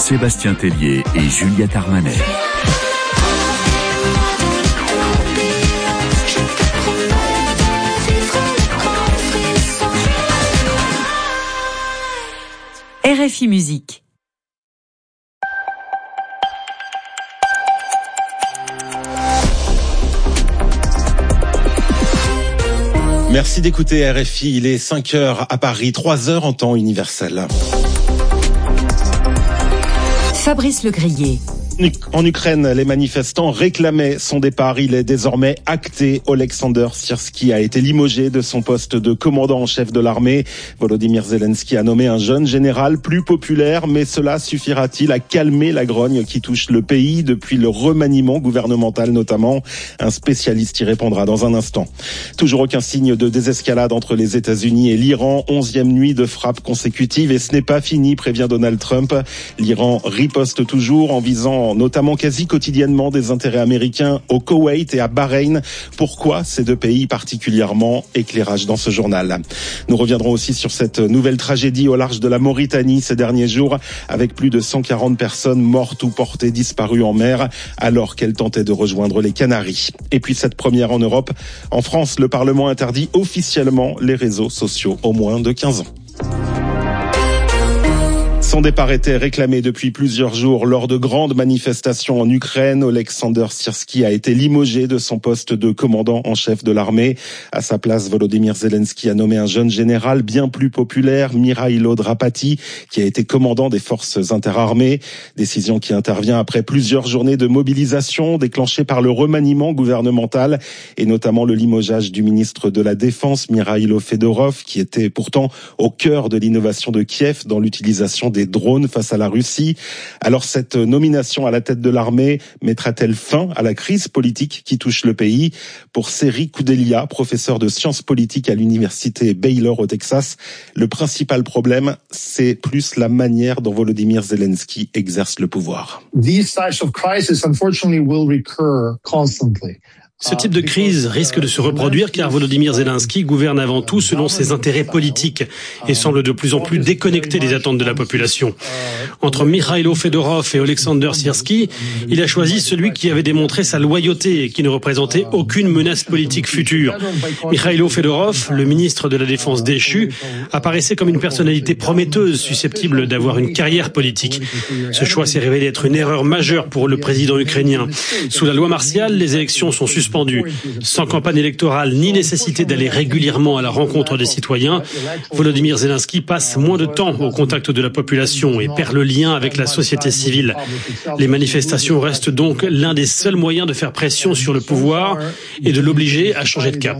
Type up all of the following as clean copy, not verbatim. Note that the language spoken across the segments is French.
Sébastien Tellier et Juliette Armanet. RFI Musique. Merci d'écouter RFI, il est 5h à Paris, 3h en temps universel. Fabrice Legrier. En Ukraine, les manifestants réclamaient son départ. Il est désormais acté. Oleksandr Syrskyi a été limogé de son poste de commandant en chef de l'armée. Volodymyr Zelensky a nommé un jeune général plus populaire, mais cela suffira-t-il à calmer la grogne qui touche le pays depuis le remaniement gouvernemental notamment? Un spécialiste y répondra dans un instant. Toujours aucun signe de désescalade entre les États-Unis et l'Iran. 11e nuit de frappes consécutives et ce n'est pas fini, prévient Donald Trump. L'Iran riposte toujours en visant notamment quasi quotidiennement des intérêts américains au Koweït et à Bahreïn. Pourquoi ces deux pays particulièrement? Éclairage dans ce journal. Nous reviendrons aussi sur cette nouvelle tragédie au large de la Mauritanie ces derniers jours, avec plus de 140 personnes mortes ou portées disparues en mer alors qu'elles tentaient de rejoindre les Canaries. Et puis cette première en Europe, en France, le Parlement interdit officiellement les réseaux sociaux aux moins de 15 ans. Son départ était réclamé depuis plusieurs jours lors de grandes manifestations en Ukraine. Oleksandr Syrskyi a été limogé de son poste de commandant en chef de l'armée. À sa place, Volodymyr Zelensky a nommé un jeune général bien plus populaire, Mikhailo Drapati, qui a été commandant des forces interarmées. Décision qui intervient après plusieurs journées de mobilisation déclenchées par le remaniement gouvernemental et notamment le limogeage du ministre de la Défense, Mikhailo Fedorov, qui était pourtant au cœur de l'innovation de Kiev dans l'utilisation des drones face à la Russie. Alors cette nomination à la tête de l'armée mettra-t-elle fin à la crise politique qui touche le pays? Pour Seri Koudelia, professeur de sciences politiques à l'université Baylor au Texas, le principal problème, c'est plus la manière dont Volodymyr Zelensky exerce le pouvoir. These types of crises, unfortunately, will recur constantly. Ce type de crise risque de se reproduire car Volodymyr Zelensky gouverne avant tout selon ses intérêts politiques et semble de plus en plus déconnecté des attentes de la population. Entre Mikhailo Fedorov et Oleksandr Syrskyi, il a choisi celui qui avait démontré sa loyauté et qui ne représentait aucune menace politique future. Mikhailo Fedorov, le ministre de la Défense déchu, apparaissait comme une personnalité prometteuse susceptible d'avoir une carrière politique. Ce choix s'est révélé être une erreur majeure pour le président ukrainien. Sous la loi martiale, les élections sont suspendues. Sans campagne électorale ni nécessité d'aller régulièrement à la rencontre des citoyens, Volodymyr Zelensky passe moins de temps au contact de la population et perd le lien avec la société civile. Les manifestations restent donc l'un des seuls moyens de faire pression sur le pouvoir et de l'obliger à changer de cap.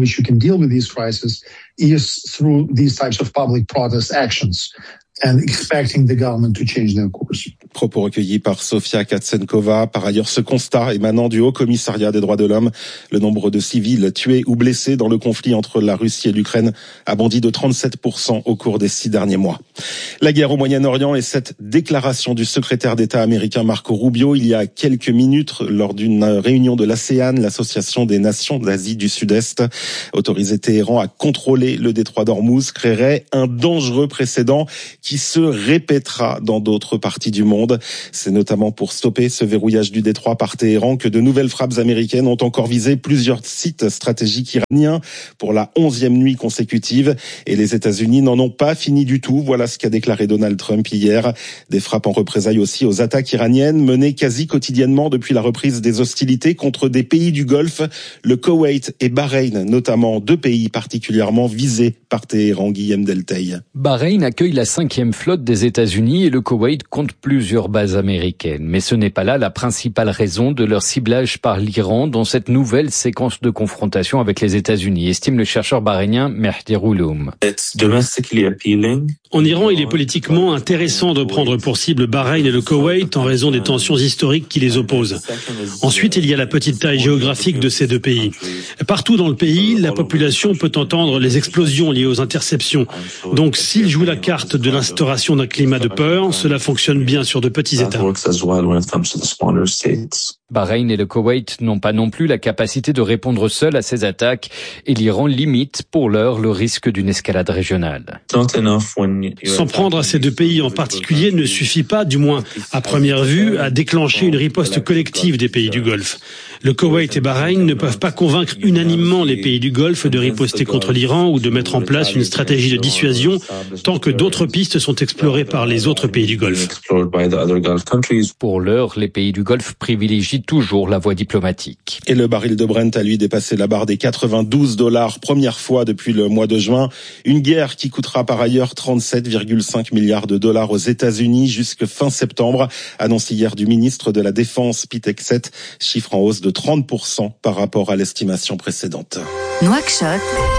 And expecting the government to change their course. Propos recueillis par Sofia Katsenkova. Par ailleurs, ce constat émanant du Haut Commissariat des droits de l'homme, le nombre de civils tués ou blessés dans le conflit entre la Russie et l'Ukraine a bondi de 37% au cours des 6 derniers mois. La guerre au Moyen-Orient et cette déclaration du secrétaire d'État américain Marco Rubio il y a quelques minutes lors d'une réunion de l'ASEAN, l'association des nations d'Asie du Sud-Est, autoriser Téhéran à contrôler le détroit d'Ormuz créerait un dangereux précédent qui se répétera dans d'autres parties du monde. C'est notamment pour stopper ce verrouillage du détroit par Téhéran que de nouvelles frappes américaines ont encore visé plusieurs sites stratégiques iraniens pour la 11e nuit consécutive. Et les États-Unis n'en ont pas fini du tout. Voilà ce qu'a déclaré Donald Trump hier. Des frappes en représailles aussi aux attaques iraniennes menées quasi quotidiennement depuis la reprise des hostilités contre des pays du Golfe, le Koweït et Bahreïn, notamment 2 pays particulièrement visés par Téhéran. Guillaume Delteil. Bahreïn accueille la 5e flotte des États-Unis et le Koweït compte plusieurs bases américaines. Mais ce n'est pas là la principale raison de leur ciblage par l'Iran dans cette nouvelle séquence de confrontation avec les États-Unis, estime le chercheur bahreïnien Mehdi Rouloum. En Iran, il est politiquement intéressant de prendre pour cible Bahreïn et le Koweït en raison des tensions historiques qui les opposent. Ensuite, il y a la petite taille géographique de ces 2 pays. Partout dans le pays, la population peut entendre les explosions liées aux interceptions. Donc, s'ils jouent la carte de l'instauration d'un climat de peur, cela fonctionne bien sur de petits États. Bahreïn et le Koweït n'ont pas non plus la capacité de répondre seuls à ces attaques et l'Iran limite pour l'heure le risque d'une escalade régionale. S'en prendre à ces deux pays en particulier ne suffit pas, du moins à première vue, à déclencher une riposte collective des pays du Golfe. Le Koweït et Bahreïn ne peuvent pas convaincre unanimement les pays du Golfe de riposter contre l'Iran ou de mettre en place une stratégie de dissuasion tant que d'autres pistes sont explorées par les autres pays du Golfe. Pour l'heure, les pays du Golfe privilégient toujours la voie diplomatique. Et le baril de Brent a lui dépassé la barre des $92, première fois depuis le mois de juin. Une guerre qui coûtera par ailleurs 37,5 milliards de dollars aux États-Unis jusque fin septembre, annonce hier du ministre de la Défense Pete Hegseth, chiffre en hausse de 30% par rapport à l'estimation précédente. Nouakchott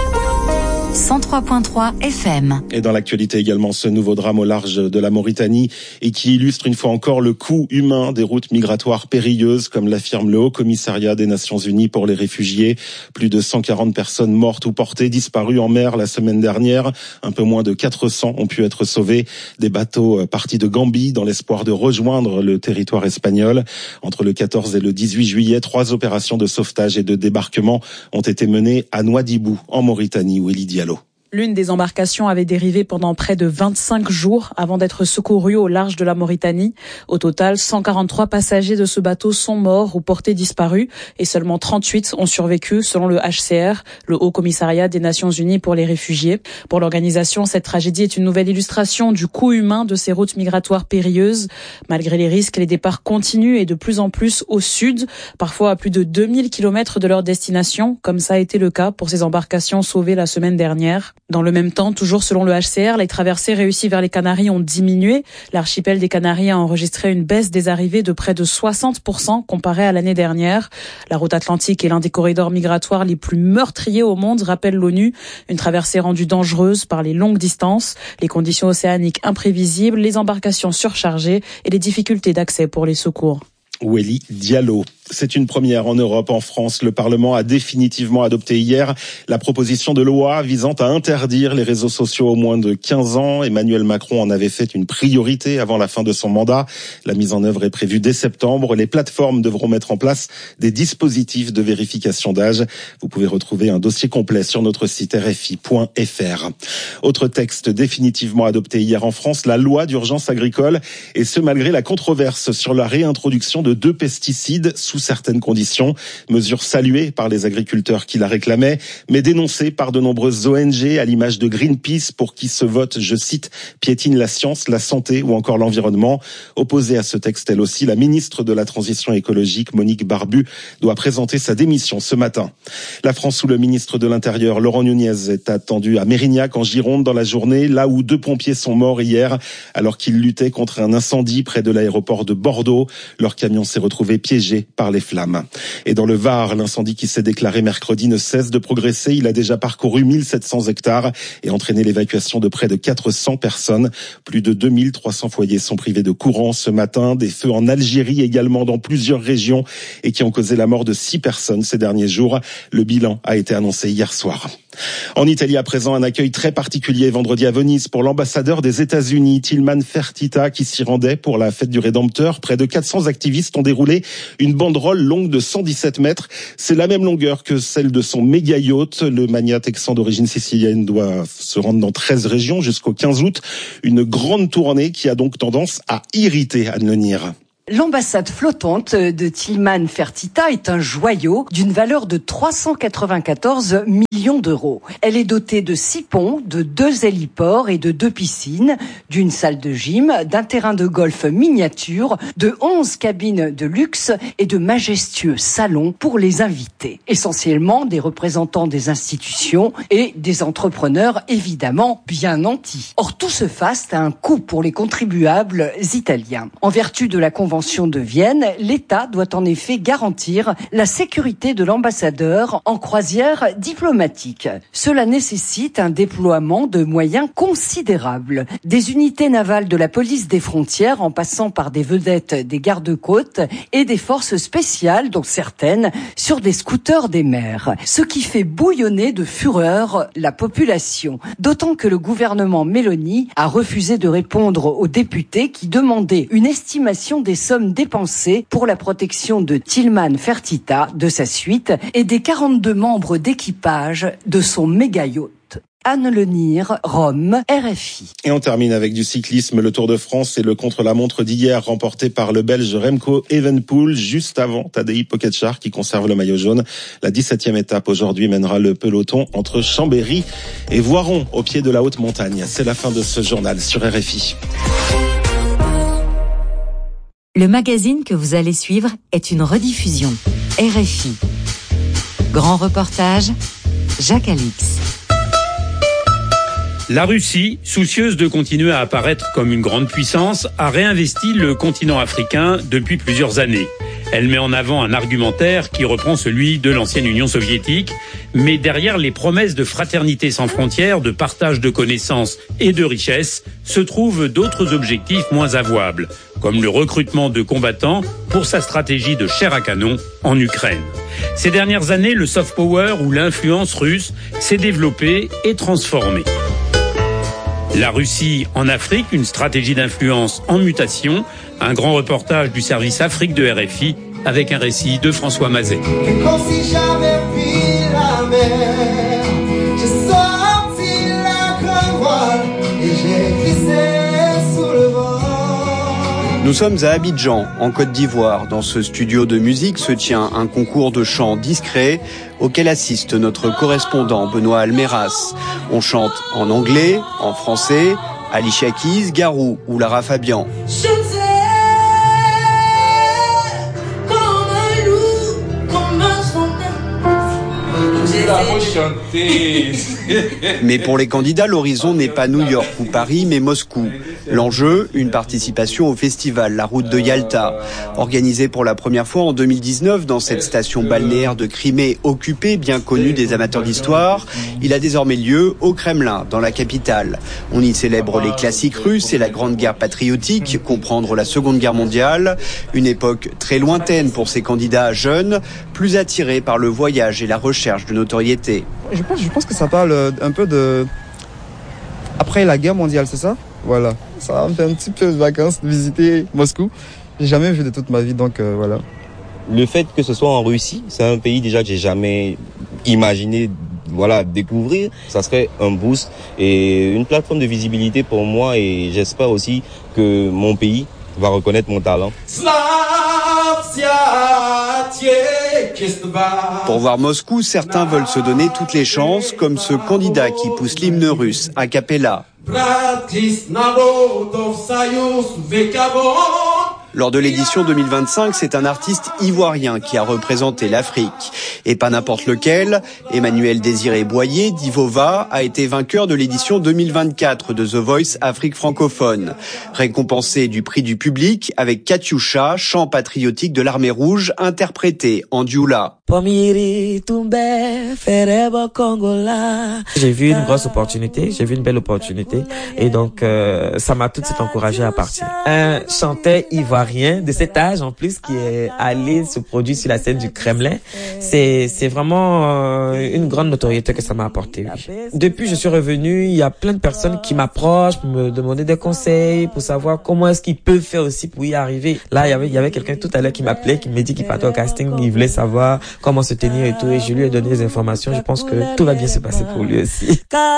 103.3 FM. Et dans l'actualité également, ce nouveau drame au large de la Mauritanie et qui illustre une fois encore le coût humain des routes migratoires périlleuses, comme l'affirme le Haut Commissariat des Nations Unies pour les réfugiés. Plus de 140 personnes mortes ou portées disparues en mer la semaine dernière. Un peu moins de 400 ont pu être sauvés. Des bateaux partis de Gambie dans l'espoir de rejoindre le territoire espagnol. Entre le 14 et le 18 juillet, 3 opérations de sauvetage et de débarquement ont été menées à Nouadhibou, en Mauritanie, où Elie Diallo. L'une des embarcations avait dérivé pendant près de 25 jours avant d'être secourue au large de la Mauritanie. Au total, 143 passagers de ce bateau sont morts ou portés disparus et seulement 38 ont survécu selon le HCR, le Haut Commissariat des Nations Unies pour les réfugiés. Pour l'organisation, cette tragédie est une nouvelle illustration du coût humain de ces routes migratoires périlleuses. Malgré les risques, les départs continuent et de plus en plus au sud, parfois à plus de 2000 km de leur destination, comme ça a été le cas pour ces embarcations sauvées la semaine dernière. Dans le même temps, toujours selon le HCR, les traversées réussies vers les Canaries ont diminué. L'archipel des Canaries a enregistré une baisse des arrivées de près de 60% comparé à l'année dernière. La route atlantique est l'un des corridors migratoires les plus meurtriers au monde, rappelle l'ONU. Une traversée rendue dangereuse par les longues distances, les conditions océaniques imprévisibles, les embarcations surchargées et les difficultés d'accès pour les secours. Elie Diallo. C'est une première en Europe. En France, le Parlement a définitivement adopté hier la proposition de loi visant à interdire les réseaux sociaux aux moins de 15 ans. Emmanuel Macron en avait fait une priorité avant la fin de son mandat. La mise en œuvre est prévue dès septembre. Les plateformes devront mettre en place des dispositifs de vérification d'âge. Vous pouvez retrouver un dossier complet sur notre site rfi.fr. Autre texte définitivement adopté hier en France, la loi d'urgence agricole, et ce malgré la controverse sur la réintroduction de 2 pesticides sous certaines conditions, mesure saluée par les agriculteurs qui la réclamaient, mais dénoncée par de nombreuses ONG à l'image de Greenpeace pour qui ce vote, je cite, piétine la science, la santé ou encore l'environnement. Opposée à ce texte, elle aussi, la ministre de la Transition écologique, Monique Barbu, doit présenter sa démission ce matin. La France sous le ministre de l'Intérieur, Laurent Nunez, est attendu à Mérignac en Gironde dans la journée, là où 2 pompiers sont morts hier alors qu'ils luttaient contre un incendie près de l'aéroport de Bordeaux. Leur camion s'est retrouvé piégé par les flammes. Et dans le Var, l'incendie qui s'est déclaré mercredi ne cesse de progresser. Il a déjà parcouru 1700 hectares et entraîné l'évacuation de près de 400 personnes. Plus de 2300 foyers sont privés de courant ce matin. Des feux en Algérie également dans plusieurs régions et qui ont causé la mort de 6 personnes ces derniers jours. Le bilan a été annoncé hier soir. En Italie à présent, un accueil très particulier vendredi à Venise pour l'ambassadeur des États-Unis, Tilman Fertitta, qui s'y rendait pour la fête du Rédempteur. Près de 400 activistes ont déroulé une banderole longue de 117 mètres. C'est la même longueur que celle de son méga yacht. Le magnat texan d'origine sicilienne doit se rendre dans 13 régions jusqu'au 15 août. Une grande tournée qui a donc tendance à irriter Anne Lenir. L'ambassade flottante de Tilman Fertitta est un joyau d'une valeur de 394 millions d'euros. Elle est dotée de 6 ponts, de 2 héliports et de 2 piscines, d'une salle de gym, d'un terrain de golf miniature, de 11 cabines de luxe et de majestueux salons pour les invités. Essentiellement des représentants des institutions et des entrepreneurs évidemment bien nantis. Or tout ce faste a un coût pour les contribuables italiens. En vertu de la Convention de Vienne, l'État doit en effet garantir la sécurité de l'ambassadeur en croisière diplomatique. Cela nécessite un déploiement de moyens considérables. Des unités navales de la police des frontières en passant par des vedettes des gardes-côtes et des forces spéciales, dont certaines sur des scooters des mers. Ce qui fait bouillonner de fureur la population. D'autant que le gouvernement Meloni a refusé de répondre aux députés qui demandaient une estimation des sommes dépensées pour la protection de Tilman Fertitta, de sa suite et des 42 membres d'équipage de son méga-yacht. Anne Lenire, Rome, RFI. Et on termine avec du cyclisme. Le Tour de France et le contre-la-montre d'hier remporté par le Belge Remco Evenepoel juste avant Tadej Pogačar qui conserve le maillot jaune. La 17e étape aujourd'hui mènera le peloton entre Chambéry et Voiron au pied de la haute montagne. C'est la fin de ce journal sur RFI. Le magazine que vous allez suivre est une rediffusion. RFI. Grand reportage, Jacques Alix. La Russie, soucieuse de continuer à apparaître comme une grande puissance, a réinvesti le continent africain depuis plusieurs années. Elle met en avant un argumentaire qui reprend celui de l'ancienne Union soviétique, mais derrière les promesses de fraternité sans frontières, de partage de connaissances et de richesses, se trouvent d'autres objectifs moins avouables, comme le recrutement de combattants pour sa stratégie de chair à canon en Ukraine. Ces dernières années, le soft power ou l'influence russe s'est développée et transformée. La Russie en Afrique, une stratégie d'influence en mutation, un grand reportage du service Afrique de RFI avec un récit de François Mazet. Comme si j'avais pris la mer, j'ai sorti la grande voile et j'ai glissé sous le vent. Nous sommes à Abidjan, en Côte d'Ivoire. Dans ce studio de musique se tient un concours de chant discret auquel assiste notre correspondant Benoît Almeras. On chante en anglais, en français, Alicia Keys, Garou ou Lara Fabian. Mais pour les candidats, l'horizon n'est pas New York ou Paris, mais Moscou. L'enjeu, une participation au festival La Route de Yalta. Organisé pour la première fois en 2019 dans cette station balnéaire de Crimée occupée, bien connue des amateurs d'histoire, il a désormais lieu au Kremlin, dans la capitale. On y célèbre les classiques russes et la Grande Guerre patriotique, comprendre la Seconde Guerre mondiale. Une époque très lointaine pour ces candidats jeunes, plus attirés par le voyage et la recherche de notoriété. Je pense que ça parle un peu de... Après la guerre mondiale, c'est ça ? Voilà. Ça me fait un petit peu de vacances de visiter Moscou. J'ai jamais vu de toute ma vie, donc voilà. Le fait que ce soit en Russie, c'est un pays déjà que j'ai jamais imaginé découvrir. Ça serait un boost et une plateforme de visibilité pour moi et j'espère aussi que mon pays va reconnaître mon talent. Pour voir Moscou, certains veulent se donner toutes les chances, comme ce candidat qui pousse l'hymne russe a cappella. Lors de l'édition 2025, c'est un artiste ivoirien qui a représenté l'Afrique. Et pas n'importe lequel, Emmanuel Désiré Boyer d'Ivova a été vainqueur de l'édition 2024 de The Voice Afrique francophone. Récompensé du prix du public avec Katyusha, chant patriotique de l'armée rouge, interprété en dioula. J'ai vu une grosse opportunité, j'ai vu une belle opportunité et donc ça m'a tout de suite encouragé à partir. Un chanteur ivoirien de cet âge en plus qui est allé se produire sur la scène du Kremlin, c'est vraiment une grande notoriété que ça m'a apporté. Oui. Depuis je suis revenu, il y a plein de personnes qui m'approchent pour me demander des conseils, pour savoir comment est-ce qu'ils peuvent faire aussi pour y arriver. Là il y avait quelqu'un tout à l'heure qui m'appelait, qui me dit qu'il partait au casting, il voulait savoir comment se tenir et tout, et je lui ai donné des informations. Je pense que tout va bien se passer pour lui aussi.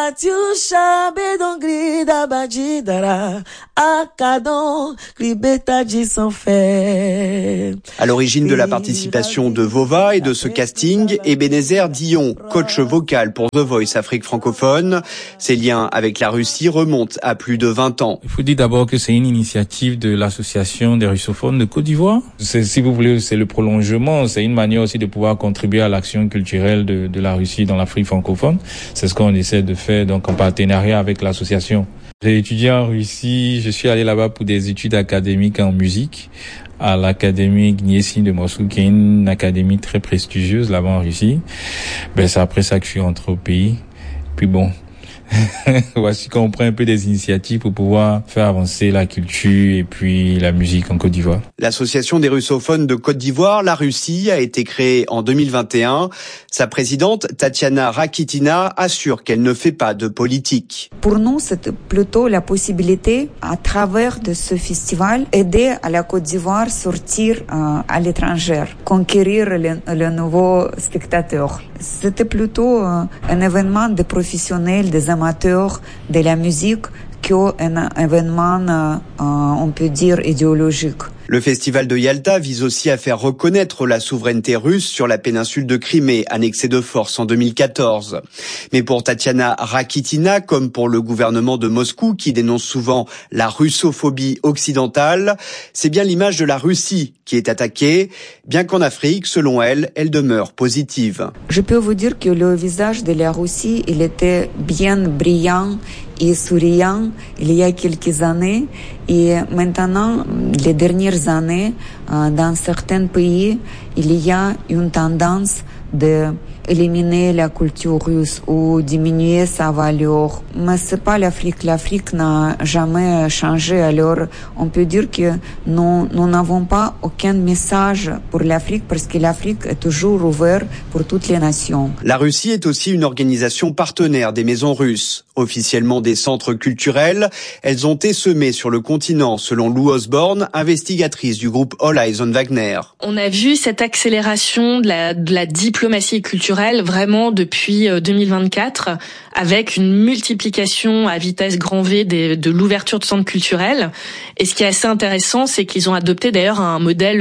À l'origine de la participation de Vova et de ce casting, Ebenezer Dion, coach vocal pour The Voice Afrique francophone. Ses liens avec la Russie remontent à plus de 20 ans. Il faut dire d'abord que c'est une initiative de l'association des russophones de Côte d'Ivoire. Si vous voulez, c'est le prolongement, c'est une manière aussi de pouvoir contribuer à l'action culturelle de la Russie dans l'Afrique francophone. C'est ce qu'on essaie de faire donc en partenariat avec l'association. J'ai étudié en Russie, je suis allé là-bas pour des études académiques en musique à l'académie Gniessine de Moscou, qui est une académie très prestigieuse là-bas en Russie. C'est après ça que je suis rentré au pays. Puis bon, voici qu'on prend un peu des initiatives pour pouvoir faire avancer la culture et puis la musique en Côte d'Ivoire. L'Association des russophones de Côte d'Ivoire, la Russie, a été créée en 2021. Sa présidente, Tatiana Rakitina, assure qu'elle ne fait pas de politique. Pour nous, c'est plutôt la possibilité, à travers de ce festival, aider à la Côte d'Ivoire sortir à l'étranger, conquérir le nouveau spectateur. C'était plutôt un événement des professionnels, des amateurs de la musique qu'un événement, on peut dire, idéologique. Le festival de Yalta vise aussi à faire reconnaître la souveraineté russe sur la péninsule de Crimée, annexée de force en 2014. Mais pour Tatiana Rakitina, comme pour le gouvernement de Moscou, qui dénonce souvent la russophobie occidentale, c'est bien l'image de la Russie qui est attaquée, bien qu'en Afrique, selon elle, elle demeure positive. Je peux vous dire que le visage de la Russie, il était bien brillant et souriant il y a quelques années. Et maintenant, les dernières années, dans certains pays, il y a une tendance d'éliminer la culture russe ou diminuer sa valeur. Mais c'est pas l'Afrique. L'Afrique n'a jamais changé. Alors, on peut dire que nous n'avons pas aucun message pour l'Afrique parce que l'Afrique est toujours ouverte pour toutes les nations. La Russie est aussi une organisation partenaire des maisons russes. Officiellement des centres culturels, elles ont essemé sur le continent, selon Lou Osborne, investigatrice du groupe All Eyes on Wagner. On a vu cette accélération de la diplomatie culturelle vraiment depuis 2024, avec une multiplication à vitesse grand V de l'ouverture de centres culturels. Et ce qui est assez intéressant, c'est qu'ils ont adopté d'ailleurs un modèle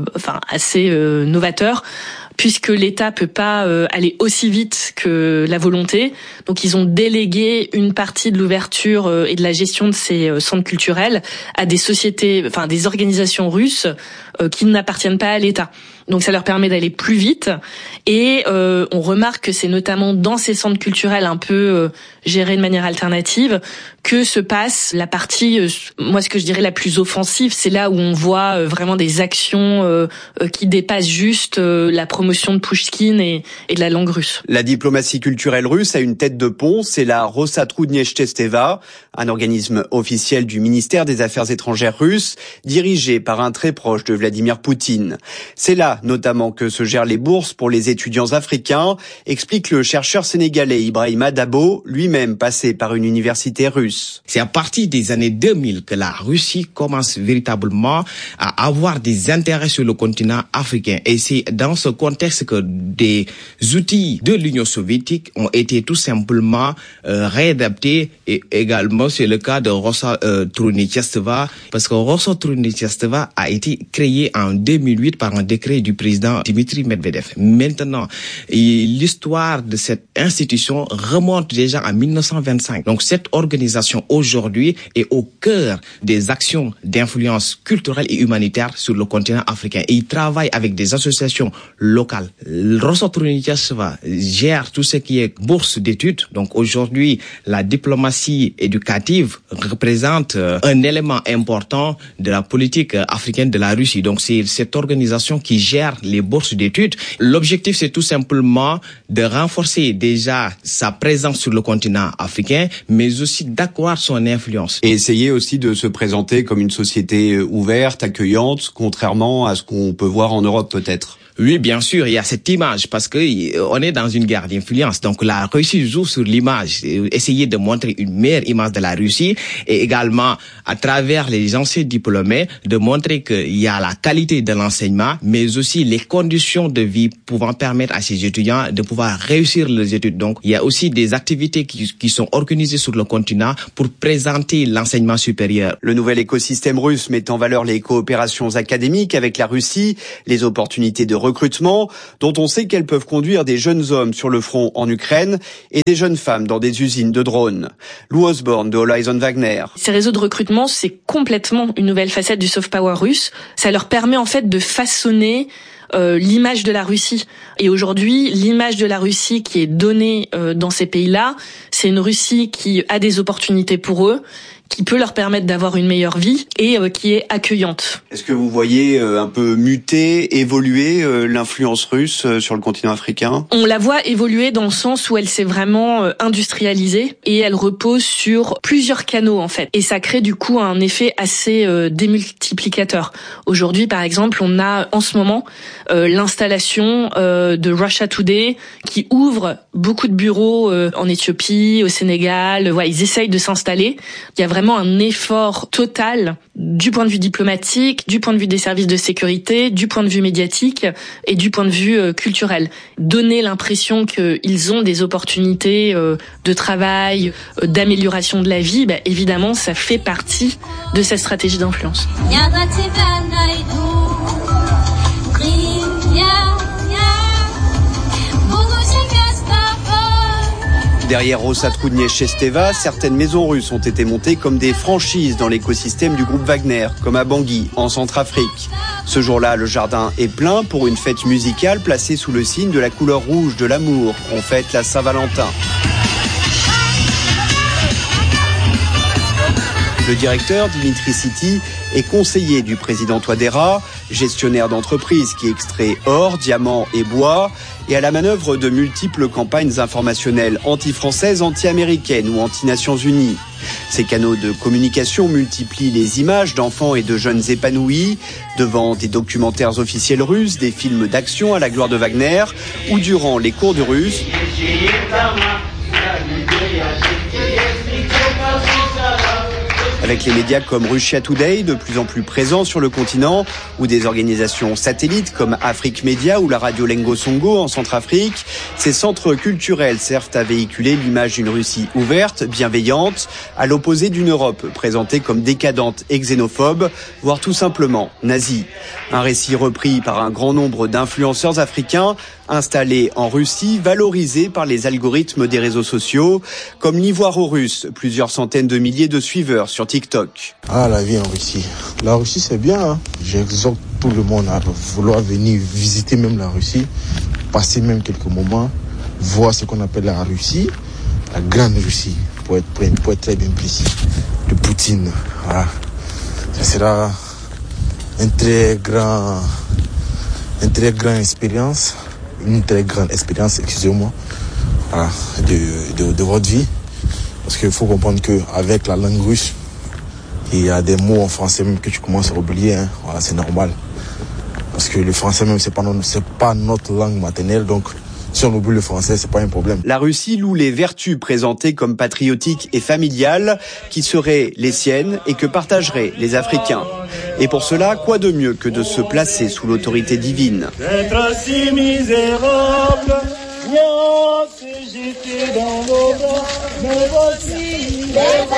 assez novateur, puisque l'État peut pas aller aussi vite que la volonté. Donc ils ont délégué une partie de l'ouverture et de la gestion de ces centres culturels à des sociétés, des organisations russes qui n'appartiennent pas à l'État. Donc ça leur permet d'aller plus vite et on remarque que c'est notamment dans ces centres culturels un peu gérés de manière alternative que se passe la partie, moi ce que je dirais la plus offensive, c'est là où on voit vraiment des actions qui dépassent juste la promotion de Pouchkine et de la langue russe. La diplomatie culturelle russe a une tête de pont, c'est la Rosatrudnichteva, un organisme officiel du ministère des Affaires étrangères russe, dirigé par un très proche de Vladimir Poutine. C'est là notamment que se gèrent les bourses pour les étudiants africains, explique le chercheur sénégalais Ibrahima Dabo, lui-même passé par une université russe. C'est à partir des années 2000 que la Russie commence véritablement à avoir des intérêts sur le continent africain. Et c'est dans ce contexte que des outils de l'Union soviétique ont été tout simplement réadaptés. Et également, c'est le cas de Rosatrudnichteva, parce que Rosatrudnichteva a été créé en 2008 par un décret du président Dmitri Medvedev. Maintenant, l'histoire de cette institution remonte déjà à 1925. Donc cette organisation aujourd'hui est au cœur des actions d'influence culturelle et humanitaire sur le continent africain. Et il travaille avec des associations locales. Rosatrudnichteva gère tout ce qui est bourse d'études. Donc aujourd'hui, la diplomatie éducative représente un élément important de la politique africaine de la Russie. Donc c'est cette organisation qui gère les bourses d'études. L'objectif, c'est tout simplement de renforcer déjà sa présence sur le continent africain, mais aussi d'accroître son influence. Et essayer aussi de se présenter comme une société ouverte, accueillante, contrairement à ce qu'on peut voir en Europe peut-être. Oui, bien sûr, il y a cette image parce que on est dans une guerre d'influence. Donc la Russie joue sur l'image, essayer de montrer une meilleure image de la Russie et également à travers les anciens diplômés de montrer qu'il y a la qualité de l'enseignement, mais aussi les conditions de vie pouvant permettre à ces étudiants de pouvoir réussir leurs études. Donc il y a aussi des activités qui sont organisées sur le continent pour présenter l'enseignement supérieur. Le nouvel écosystème russe met en valeur les coopérations académiques avec la Russie, les opportunités de recrutement, dont on sait qu'elles peuvent conduire des jeunes hommes sur le front en Ukraine et des jeunes femmes dans des usines de drones. Lou Osborne de All Eyes on Wagner. Ces réseaux de recrutement, c'est complètement une nouvelle facette du soft power russe. Ça leur permet en fait de façonner l'image de la Russie. Et aujourd'hui, l'image de la Russie qui est donnée dans ces pays-là, c'est une Russie qui a des opportunités pour eux, qui peut leur permettre d'avoir une meilleure vie et qui est accueillante. Est-ce que vous voyez un peu muter, évoluer l'influence russe sur le continent africain ? On la voit évoluer dans le sens où elle s'est vraiment industrialisée et elle repose sur plusieurs canaux en fait. Et ça crée du coup un effet assez démultiplicateur. Aujourd'hui par exemple, on a en ce moment l'installation de Russia Today qui ouvre beaucoup de bureaux en Éthiopie, au Sénégal. Voilà, ils essayent de s'installer. Il y a vraiment un effort total du point de vue diplomatique, du point de vue des services de sécurité, du point de vue médiatique et du point de vue culturel. Donner l'impression qu'ils ont des opportunités de travail, d'amélioration de la vie, évidemment, ça fait partie de cette stratégie d'influence. Derrière Rosa Trudnièvitch-Chesteva, certaines maisons russes ont été montées comme des franchises dans l'écosystème du groupe Wagner, comme à Bangui, en Centrafrique. Ce jour-là, le jardin est plein pour une fête musicale placée sous le signe de la couleur rouge de l'amour. On fête la Saint-Valentin. Le directeur, Dimitri Siti, est conseiller du président Touadéra, gestionnaire d'entreprise qui extrait or, diamants et bois, et à la manœuvre de multiples campagnes informationnelles anti-françaises, anti-américaines ou anti-Nations Unies. Ces canaux de communication multiplient les images d'enfants et de jeunes épanouis devant des documentaires officiels russes, des films d'action à la gloire de Wagner ou durant les cours de russe. Avec les médias comme Russia Today, de plus en plus présents sur le continent, ou des organisations satellites comme Afrique Média ou la radio Lengo Songo en Centrafrique, ces centres culturels servent à véhiculer l'image d'une Russie ouverte, bienveillante, à l'opposé d'une Europe présentée comme décadente et xénophobe, voire tout simplement nazie. Un récit repris par un grand nombre d'influenceurs africains, installés en Russie, valorisés par les algorithmes des réseaux sociaux, comme l'Ivoiro-Russe, plusieurs centaines de milliers de suiveurs sur TikTok. Ah, la vie en Russie. La Russie, c'est bien, hein. J'exhorte tout le monde à vouloir venir visiter même la Russie, passer même quelques moments, voir ce qu'on appelle la Russie, la grande Russie, pour être très bien précis, de Poutine. Voilà. Ça sera une très grande expérience, excusez-moi, voilà, de votre vie. Parce qu'il faut comprendre qu'avec la langue russe, il y a des mots en français même que tu commences à oublier, hein. Voilà, c'est normal. Parce que le français même, c'est pas notre langue maternelle, donc si on oublie le français, c'est pas un problème. La Russie loue les vertus présentées comme patriotiques et familiales, qui seraient les siennes et que partageraient les Africains. Et pour cela, quoi de mieux que de se placer sous l'autorité divine ? D'être si misérable, non, si j'étais dans vos bras, me voici,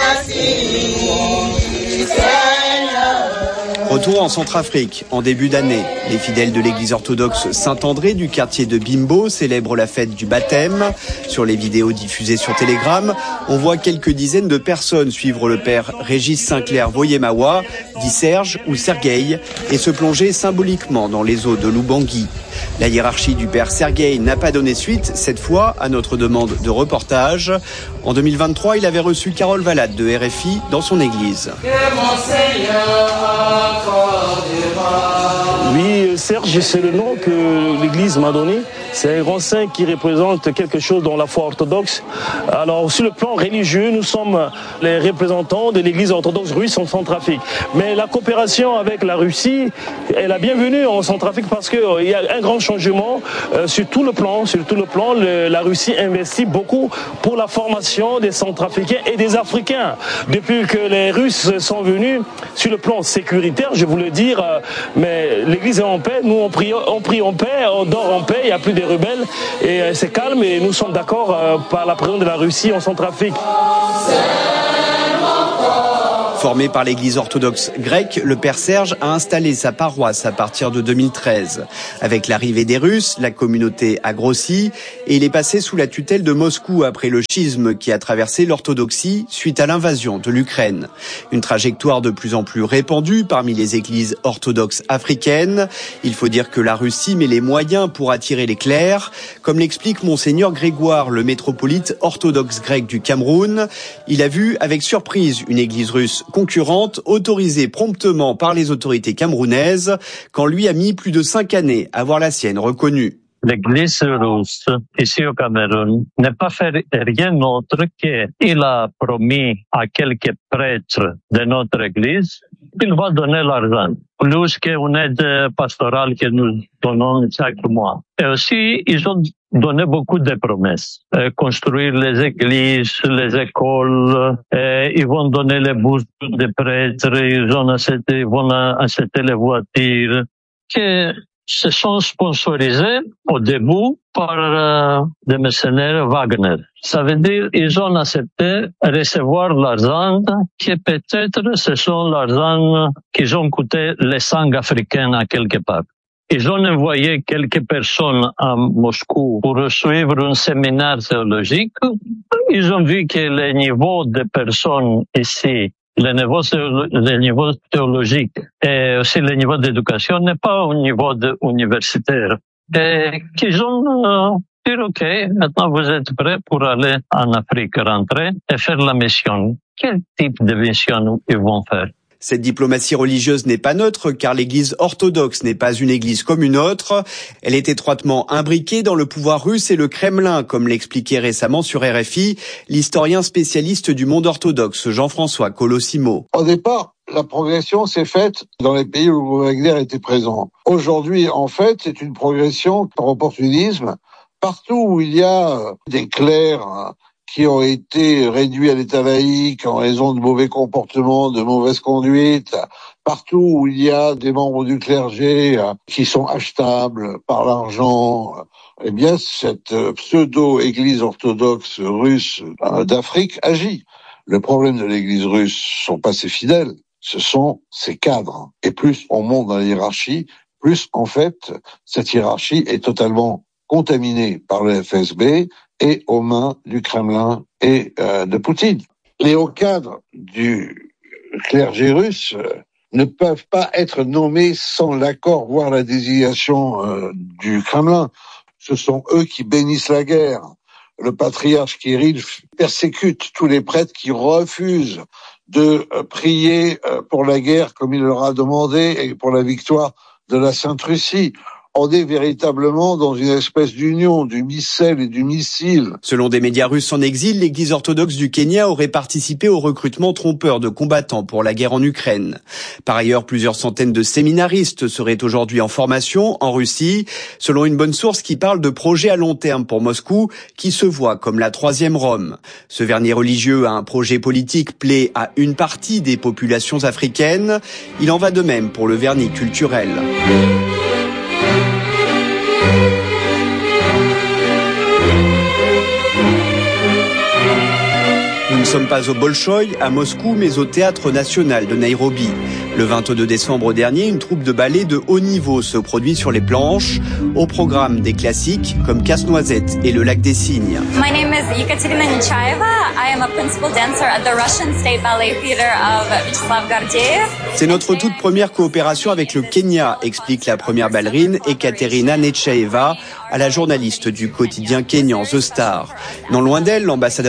Seigneur. Retour en Centrafrique, en début d'année. Les fidèles de l'église orthodoxe Saint-André du quartier de Bimbo célèbrent la fête du baptême. Sur les vidéos diffusées sur Telegram, on voit quelques dizaines de personnes suivre le père Régis Sinclair Voyemawa, dit Serge ou Sergueï, et se plonger symboliquement dans les eaux de l'Oubangui. La hiérarchie du père Sergueï n'a pas donné suite, cette fois, à notre demande de reportage. En 2023, il avait reçu Carole Valade de RFI dans son église. Oui, Serge, c'est le nom que l'Église m'a donné. C'est un grand saint qui représente quelque chose dans la foi orthodoxe. Alors, sur le plan religieux, nous sommes les représentants de l'Église orthodoxe russe en Centrafrique. Mais la coopération avec la Russie est la bienvenue en Centrafrique parce qu'il y a un grand changement sur tout le plan. Sur tout le plan, la Russie investit beaucoup pour la formation des Centrafricains et des Africains. Depuis que les Russes sont venus, sur le plan sécuritaire, je voulais dire, mais l'Église est en paix, nous on prie en paix, on dort en paix, il n'y a plus de rebelles et c'est calme et nous sommes d'accord par la présence de la Russie en Centrafrique. Formé par l'église orthodoxe grecque, le père Serge a installé sa paroisse à partir de 2013. Avec l'arrivée des Russes, la communauté a grossi et il est passé sous la tutelle de Moscou après le schisme qui a traversé l'orthodoxie suite à l'invasion de l'Ukraine. Une trajectoire de plus en plus répandue parmi les églises orthodoxes africaines. Il faut dire que la Russie met les moyens pour attirer les clercs, comme l'explique Monseigneur Grégoire, le métropolite orthodoxe grec du Cameroun. Il a vu avec surprise une église russe concurrente autorisée promptement par les autorités camerounaises quand lui a mis plus de 5 années à voir la sienne reconnue. L'église russe, ici au Cameroun, n'a pas fait rien d'autre qu'il a promis à quelques prêtres de notre église qu'il va donner l'argent, plus qu'une aide pastorale que nous donnons chaque mois. Et aussi, ils ont donné beaucoup de promesses. Construire les églises, les écoles, ils vont donner les bourses des prêtres, ils vont acheter les voitures, que se sont sponsorisés au début par des mercenaires Wagner. Ça veut dire qu'ils ont accepté recevoir l'argent qui peut-être ce sont l'argent qu'ils ont coûté les sangs africains à quelque part. Ils ont envoyé quelques personnes à Moscou pour suivre un séminaire théologique. Ils ont vu que le niveau de personnes ici, le niveau théologique et aussi le niveau d'éducation n'est pas au niveau universitaire. Et qu'ils ont dit, OK, maintenant vous êtes prêts pour aller en Afrique, rentrer et faire la mission. Quel type de mission ils vont faire? Cette diplomatie religieuse n'est pas neutre car l'église orthodoxe n'est pas une église comme une autre. Elle est étroitement imbriquée dans le pouvoir russe et le Kremlin, comme l'expliquait récemment sur RFI l'historien spécialiste du monde orthodoxe Jean-François Colosimo. Au départ, la progression s'est faite dans les pays où Wagner était présent. Aujourd'hui, en fait, c'est une progression par opportunisme. Partout où il y a des clercs qui ont été réduits à l'état laïque en raison de mauvais comportements, de mauvaise conduite, partout où il y a des membres du clergé qui sont achetables par l'argent, eh bien, cette pseudo-église orthodoxe russe d'Afrique agit. Le problème de l'église russe, ce sont pas ses fidèles, ce sont ses cadres. Et plus on monte dans la hiérarchie, plus, en fait, cette hiérarchie est totalement contaminée par le FSB et aux mains du Kremlin et de Poutine. Les hauts cadres du clergé russe ne peuvent pas être nommés sans l'accord, voire la désignation du Kremlin. Ce sont eux qui bénissent la guerre. Le patriarche Kirill persécute tous les prêtres qui refusent de prier pour la guerre comme il leur a demandé et pour la victoire de la Sainte Russie. On est véritablement dans une espèce d'union du missel et du missile. Selon des médias russes en exil, l'église orthodoxe du Kenya aurait participé au recrutement trompeur de combattants pour la guerre en Ukraine. Par ailleurs, plusieurs centaines de séminaristes seraient aujourd'hui en formation en Russie, selon une bonne source qui parle de projets à long terme pour Moscou, qui se voit comme la troisième Rome. Ce vernis religieux a un projet politique plaît à une partie des populations africaines. Il en va de même pour le vernis culturel. Nous ne sommes pas au Bolchoï, à Moscou, mais au Théâtre National de Nairobi. Le 22 décembre dernier, une troupe de ballet de haut niveau se produit sur les planches, au programme des classiques comme Casse-Noisette et Le Lac des Cygnes. My name is Ekaterina Nechaeva. I am a principal dancer at the Russian State Ballet Theater of Vyacheslav Gardiev. C'est notre toute première coopération avec le Kenya, explique la première ballerine Ekaterina Nechaeva à la journaliste du quotidien kényan The Star. Non loin d'elle, l'ambassadeur